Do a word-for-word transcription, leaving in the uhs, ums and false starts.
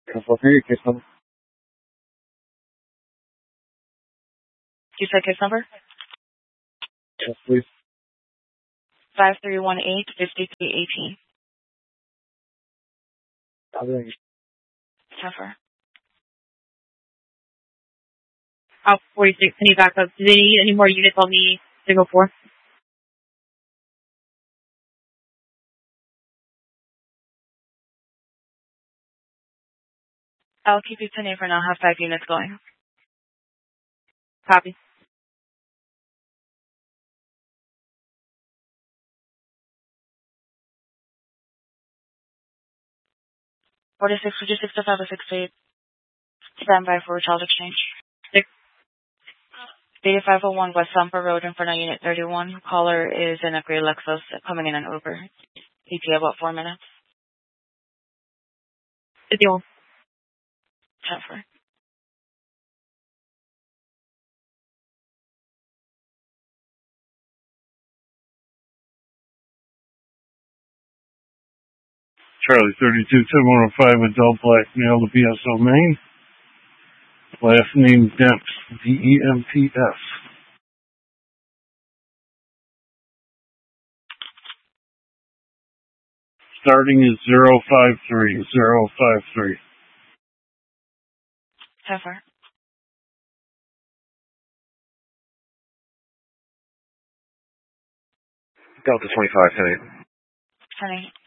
Couple three, case number. You said case number? Yes, please. Five three one eight fifty three eighteen. Okay. Tougher. Oh, forty-six, can you back up? Do they need any more units on the single four? I'll keep you pending for now. Have five units going. Copy. forty-six, would you six to five or six to eight? Stand by for child exchange. Six. eighty-five oh one West Sumper Road in front of Unit thirty-one. Caller is in a gray Lexus coming in an Uber. E T about four minutes. fifty-one. Transfer. Charlie thirty-two seven one oh five, adult black male to B S O Maine. Last name Demps, D E M P S. Starting is zero five three, zero five three. Transfer. Delta twenty-five, ten eight. ten eight.